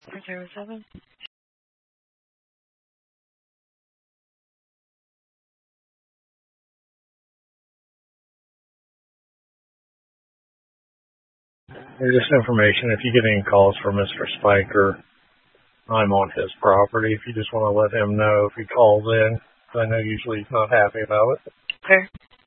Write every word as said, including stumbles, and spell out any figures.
four zero seven. Just information, if you get any calls from Mister Spiker, I'm on his property. If you just want to let him know if he calls in, I know usually he's not happy about it. Okay.